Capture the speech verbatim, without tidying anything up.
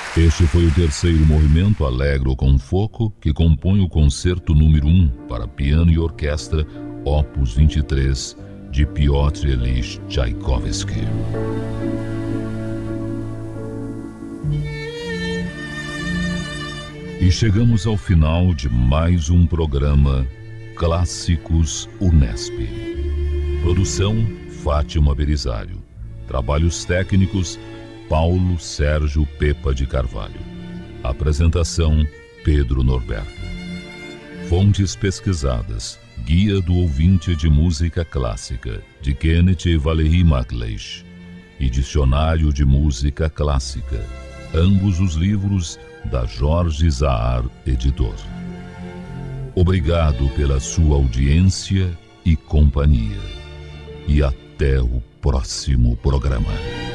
Este foi o terceiro movimento Allegro con fuoco, que compõe o concerto número um para piano e orquestra, opus vinte e três, de Piotr Ilyich Tchaikovsky. E chegamos ao final de mais um programa Clássicos Unesp. Produção Fátima Belisário. Trabalhos técnicos Paulo Sérgio Pepa de Carvalho. Apresentação Pedro Norberto. Fontes pesquisadas: Guia do Ouvinte de Música Clássica, de Kenneth e Valérie MacLeish, e Dicionário de Música Clássica, ambos os livros da Jorge Zahar Editor. Obrigado pela sua audiência e companhia. E até o próximo programa.